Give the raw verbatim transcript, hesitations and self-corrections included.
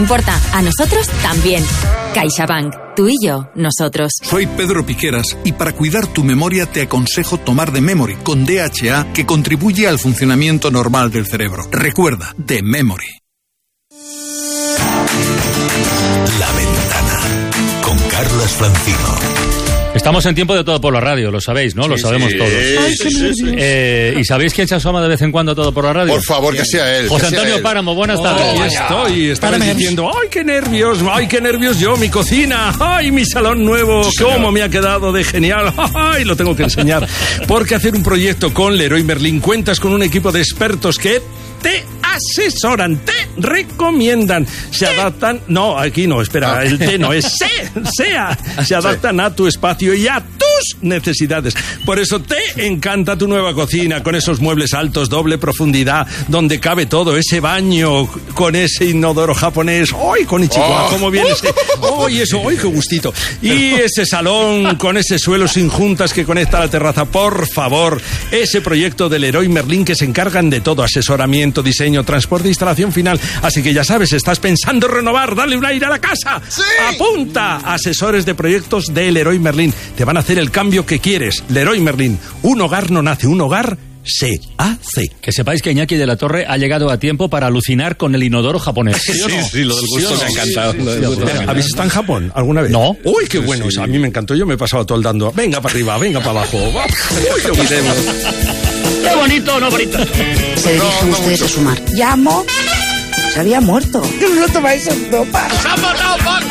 Importa, a nosotros también. CaixaBank, tú y yo, nosotros. Soy Pedro Piqueras y para cuidar tu memoria te aconsejo tomar The Memory con D H A, que contribuye al funcionamiento normal del cerebro. Recuerda, The Memory. La Ventana con Carlos Francino. Estamos en tiempo de Todo por la Radio, lo sabéis, ¿no? Sí, lo sabemos sí, todos. Ay, sí, sí, sí. Eh, ¿Y sabéis quién se asoma de vez en cuando a Todo por la Radio? Por favor, que sea él. José que sea Antonio él. Páramo, buenas Oh, tardes. aquí estoy, estabas diciendo, ¡ay, qué nervios! ¡Ay, qué nervios yo! Mi cocina, ¡ay, mi salón nuevo! Sí, ¡Cómo me ha quedado de genial! ¡Ay, lo tengo que enseñar! Porque hacer un proyecto con Leroy Merlin cuentas con un equipo de expertos que te asesoran, te recomiendan, se adaptan... No, aquí no, espera, el T no es se, sea. Se adaptan a tu espacio y a tus necesidades. Por eso te encanta tu nueva cocina, con esos muebles altos, doble profundidad, donde cabe todo, ese baño con ese inodoro japonés. ¡Ay, con Ichiwa! ¿Cómo viene ese? ¡Ay, eso! ¡Ay, qué gustito! Y ese salón con ese suelo sin juntas que conecta a la terraza. Por favor, ese proyecto del Leroy Merlin que se encargan de todo, asesoramiento, diseño, transporte, instalación final. Así que ya sabes, estás pensando en renovar, darle un aire a la casa. ¡Sí! Apunta, asesores de proyectos de Leroy Merlin. Te van a hacer el cambio que quieres. Leroy Merlin, un hogar no nace, un hogar se hace. Que sepáis que Iñaki de la Torre ha llegado a tiempo para alucinar con el inodoro japonés. ¿Sí o no? Sí, lo del gusto me ha encantado. Lo del gusto me ha encantado. ¿Habéis estado en Japón alguna vez? No. Uy, qué bueno. O sea, a mí me encantó. Yo me he pasado todo el dando. Venga para arriba, venga para abajo. Uy, qué bonito. ¡Qué bonito, no bonito! Se dirigen no ustedes mucho. a sumar. Llamo. Se había muerto. No tomáis en ropa. ¡Se han matado, Paco!